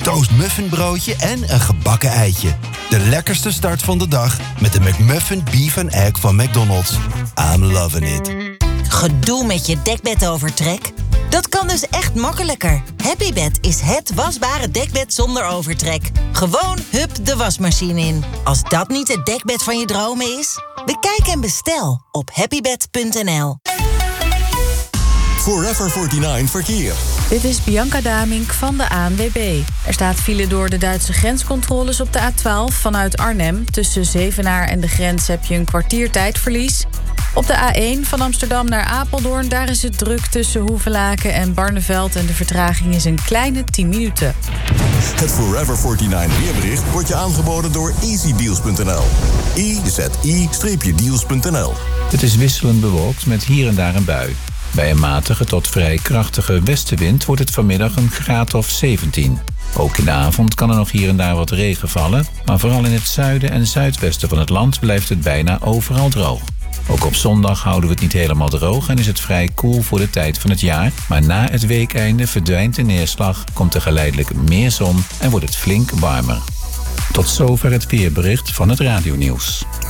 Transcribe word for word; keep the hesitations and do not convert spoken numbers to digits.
getoast muffinbroodje en een gebakken eitje. De lekkerste start van de dag met de McMuffin Beef and Egg van McDonald's. I'm loving it. Gedoe met je dekbedovertrek? Dat kan dus echt makkelijker. Happybed is het wasbare dekbed zonder overtrek. Gewoon hup de wasmachine in. Als dat niet het dekbed van je dromen is, bekijk en bestel op happybed punt n l. Forever negenenveertig verkeer. Dit is Bianca Damink van de A N W B. Er staat file door de Duitse grenscontroles op de A twaalf vanuit Arnhem. Tussen Zevenaar en de grens heb je een kwartier tijdverlies. Op de A één van Amsterdam naar Apeldoorn, daar is het druk tussen Hoevelaken en Barneveld en de vertraging is een kleine tien minuten. Het Forever negenenveertig weerbericht wordt je aangeboden door easy deals punt n l. e z i deals punt n l. Het is wisselend bewolkt met hier en daar een bui. Bij een matige tot vrij krachtige westenwind wordt het vanmiddag een graad of zeventien. Ook in de avond kan er nog hier en daar wat regen vallen, maar vooral in het zuiden en zuidwesten van het land blijft het bijna overal droog. Ook op zondag houden we het niet helemaal droog en is het vrij koel voor de tijd van het jaar. Maar na het weekeinde verdwijnt de neerslag, komt er geleidelijk meer zon en wordt het flink warmer. Tot zover het weerbericht van het radionieuws.